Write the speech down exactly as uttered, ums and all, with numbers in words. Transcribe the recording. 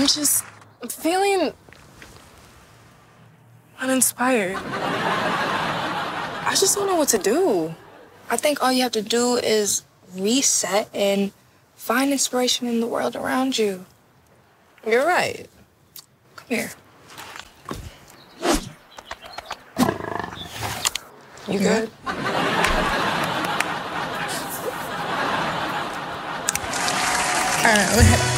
I'm just feeling uninspired. I just don't know what to do. I think all you have to do is reset and find inspiration in the world around you. You're right. Come here. You good? All right,